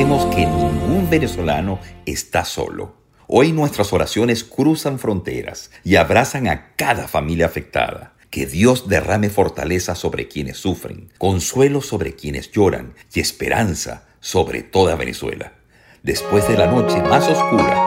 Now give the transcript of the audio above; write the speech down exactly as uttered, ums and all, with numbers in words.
Sabemos que ningún venezolano está solo. Hoy nuestras oraciones cruzan fronteras y abrazan a cada familia afectada. Que Dios derrame fortaleza sobre quienes sufren, consuelo sobre quienes lloran y esperanza sobre toda Venezuela. Después de la noche más oscura,